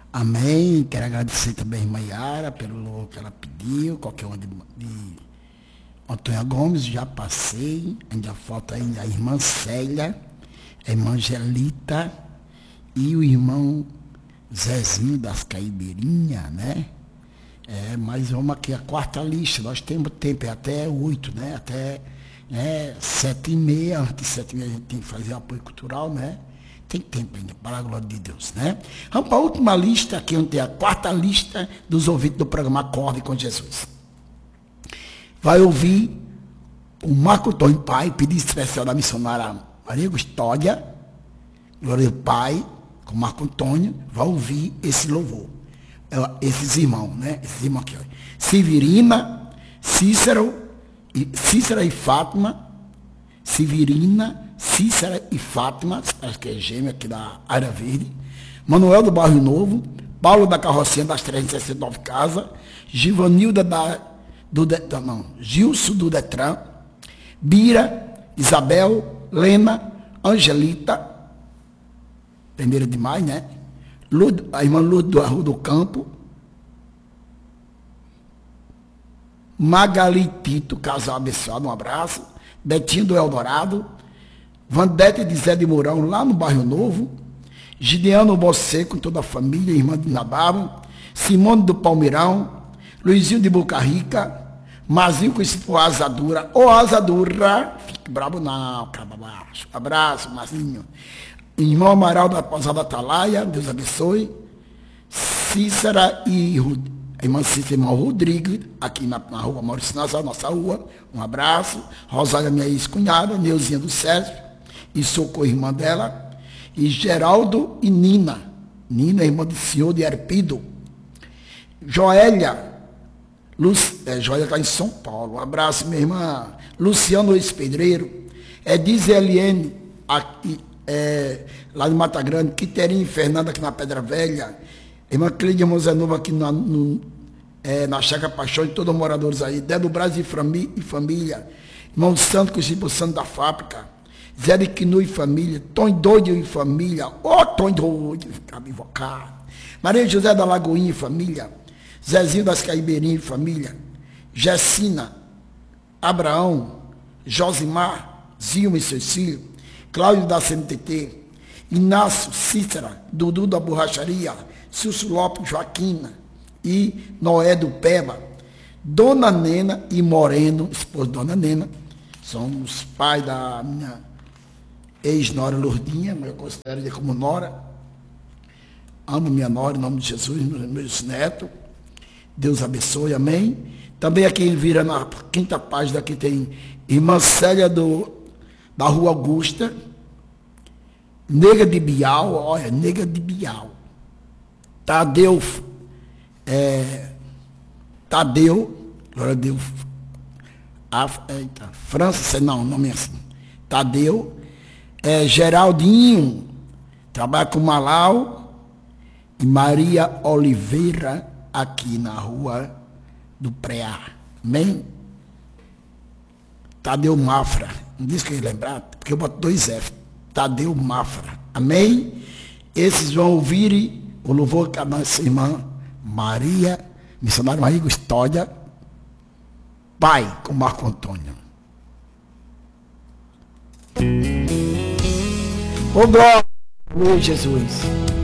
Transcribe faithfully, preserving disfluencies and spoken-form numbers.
Amém. Quero agradecer também a irmã Yara pelo louvor que ela pediu, qualquer um de, de Antônia Gomes, já passei. Ainda falta ainda a irmã Célia, a irmã Angelita e o irmão Zezinho das Caibeirinhas, né? É, mas vamos aqui, a quarta lista, nós temos tempo, é até oito, né? Até né, sete e meia, antes de sete e meia a gente tem que fazer apoio cultural, né? Tem tempo ainda, para a glória de Deus, né? Vamos para a última lista, aqui onde tem a quarta lista dos ouvintes do programa Acorde com Jesus. Vai ouvir o Marco Antônio Pai, pedido especial da missionária Maria Custódia, glória do Pai, com Marco Antônio, vai ouvir esse louvor. Esses irmãos, né? Esses irmãos aqui, ó. Severina, Cícero, e, Cícera e Fátima, Severina, Cícera e Fátima, acho que é gêmea aqui da Área Verde, Manuel do Bairro Novo, Paulo da Carrocinha das trezentas e sessenta e nove Casas, Givanilda da, do Detran, não, Gilson do Detran, Bira, Isabel, Lena, Angelita, primeira demais, né? Lud, a irmã Lud do Arru do Campo, Magali Tito, casal abençoado, um abraço, Betinho do Eldorado, Vandete de Zé de Mourão, lá no Bairro Novo, Gideano Bossé, com toda a família, irmã de Nabarro, Simone do Palmeirão, Luizinho de Boca Rica, Mazinho conhecido por Asadura, ô Asadura, fique brabo não, cara baixo, abraço, Mazinho. Irmão Amaral da Pousada Atalaia, Deus abençoe. Cícera e a irmã Cícera e irmão Rodrigo, aqui na, na rua Maurício Nassau, nossa rua. Um abraço. Rosália, minha ex-cunhada, Neuzinha do Sérgio, e Socorro, irmã dela. E Geraldo e Nina. Nina, irmã do senhor de Erpido. Joélia. Lu, é, Joélia está em São Paulo. Um abraço, minha irmã. Luciano ex-pedreiro. Edize Eliene, aqui. É, lá de Mata Grande, Quiterinho e Fernanda aqui na Pedra Velha, irmã Cleide Mozenova aqui na, no, é, na Chácara Paixão e todos os moradores aí, Dé do Brasil e família, irmão Santo, conhecido por Santo da Fábrica, Zé de Quinu e família, Tom Doido e família, ó, oh, Tom Doido, ficava invocado, Maria José da Lagoinha e família, Zezinho das Caibeirinhas e família, Gessina, Abraão, Josimar, Zilma e Cecílio, Cláudio da C N T T, Inácio, Cícera, Dudu da Borracharia, Silcio Lopes, Joaquina e Noé do Peba, Dona Nena e Moreno, esposo de Dona Nena, são os pais da minha ex-nora Lourdinha, mas eu considero ele como nora. Amo minha nora, em nome de Jesus, meus netos. Deus abençoe, amém. Também aqui vira na quinta página, aqui tem irmã Célia do da Rua Augusta, Nega de Bial, olha, Nega de Bial, Tadeu, é, Tadeu, glória a Deus, Af, eita, França, não, nome é assim, Tadeu, é, Geraldinho, trabalha com Malau, e Maria Oliveira, aqui na Rua do Preá, amém? Tadeu Mafra, não disse que eu ia lembrar, porque eu boto dois F. Tadeu Mafra. Amém? Esses vão ouvir o louvor que a nossa irmã Maria, missionária Maria Custódia, pai com Marco Antônio. Ô glória, Jesus.